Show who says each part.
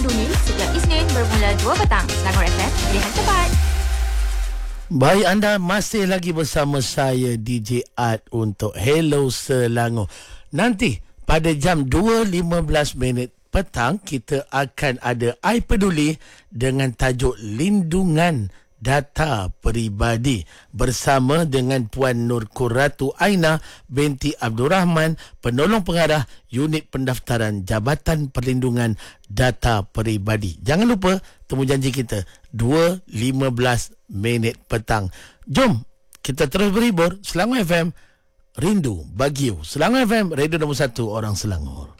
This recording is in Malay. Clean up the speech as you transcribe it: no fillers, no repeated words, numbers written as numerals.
Speaker 1: Tunis setiap Isnin bermula 2 petang. Selangor FM, pilihan tepat.
Speaker 2: Baik, anda masih lagi bersama saya DJ Art untuk Hello Selangor. Nanti pada jam 2.15 petang kita akan ada I Peduli dengan tajuk Lindungan Data Peribadi bersama dengan Puan Nur Qurratu Aina binti Abdul Rahman, penolong pengarah Unit Pendaftaran Jabatan Perlindungan Data Peribadi. Jangan lupa temu janji kita 2.15 petang. Jom kita terus berhibur. Selangor FM, rindu bagi you. Selangor FM, radio nombor 1 orang Selangor.